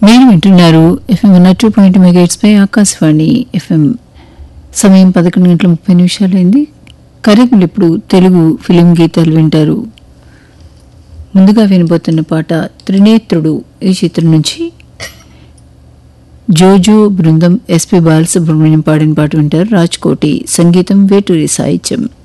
మీరు వింటున్నారు FM 102.2 megahertz పై Akashvani FM. సమయం 11:30 కార్యక్రమం ఇప్పుడు తెలుగు ఫిలిం గీతాలు వింటారు. ముందుగా వినబోతున్న పాట త్రినేత్రుడు ఈ చిత్రం నుంచి జోజో బృందం ఎస్పి బాలసుబ్రహ్మణ్యం పాడిన పాట వింటారు. రాజ్కోటి సంగీతం, వేటూరి సాహిత్యం.